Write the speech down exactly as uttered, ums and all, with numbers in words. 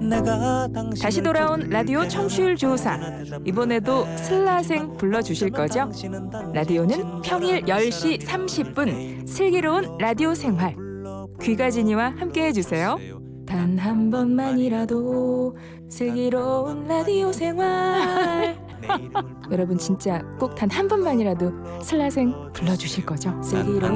다시 돌아온 라디오 청취율 조사. 이번에도 슬라생 불러주실 거죠? 라디오는 평일 열 시 삼십 분 슬기로운 라디오 생활. 귀가진이와 함께 해주세요. 단 한 번만이라도 슬기로운 라디오 생활. 여러분 진짜 꼭 단 한 번만이라도 슬라생 불러주실 거죠? 슬기로운